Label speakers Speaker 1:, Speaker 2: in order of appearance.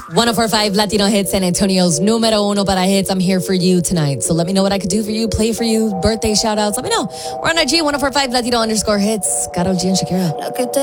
Speaker 1: 104.5 Latino Hits, San Antonio's numero uno para hits. I'm here for you tonight. So let me know what I could do for you, play for you, birthday shout outs. Let me know. We're on IG, 104.5 Latino _hits. Karol G and Shakira.